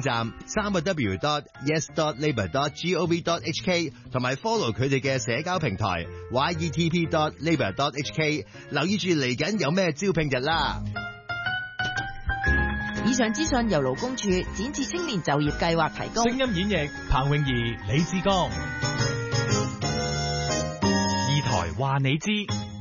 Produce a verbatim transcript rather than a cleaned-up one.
站三個 W dot yes dot labour dot gov dot hk 同埋 follow 佢哋嘅社交平台 Y E T P dot labour dot hk， 留意住嚟緊有咩招聘日啦。 以上資訊由勞工處展翅青年就業計劃提供。 聲音演繹彭詠儀、李志剛。二台話你知。